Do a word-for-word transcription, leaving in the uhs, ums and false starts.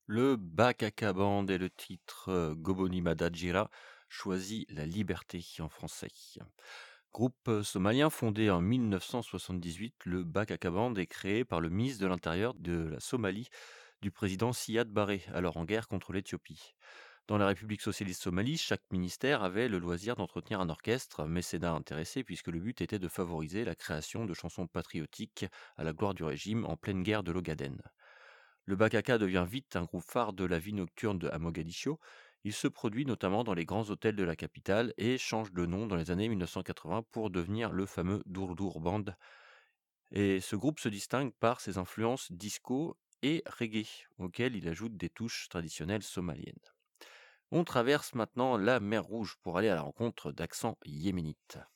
Le Bakaka Band et le titre euh, Goboni Madajira choisit la liberté en français. Groupe euh, somalien fondé en mille neuf cent soixante-dix-huit, le Bakaka Band est créé par le ministre de l'Intérieur de la Somalie du président Siad Barre, alors en guerre contre l'Éthiopie. Dans la République socialiste somalie, chaque ministère avait le loisir d'entretenir un orchestre, mécénat intéressé, puisque le but était de favoriser la création de chansons patriotiques à la gloire du régime en pleine guerre de l'Ogaden. Le Bakaka devient vite un groupe phare de la vie nocturne de à Mogadiscio. Il se produit notamment dans les grands hôtels de la capitale et change de nom dans les années mille neuf cent quatre-vingts pour devenir le fameux Durdur Band. Et ce groupe se distingue par ses influences disco et reggae, auxquelles il ajoute des touches traditionnelles somaliennes. On traverse maintenant la mer Rouge pour aller à la rencontre d'accents yéménites.